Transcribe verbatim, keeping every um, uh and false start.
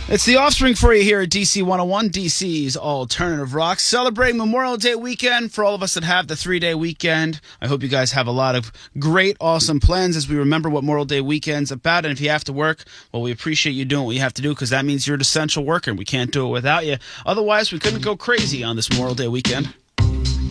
It's the Offspring for you here at D C one oh one, D C's Alternative Rock. Celebrating Memorial Day weekend for all of us that have the three-day weekend. I hope you guys have a lot of great, awesome plans as we remember what Memorial Day weekend's about. And if you have to work, well, we appreciate you doing what you have to do because that means you're an essential worker and we can't do it without you. Otherwise, we couldn't go crazy on this Memorial Day weekend.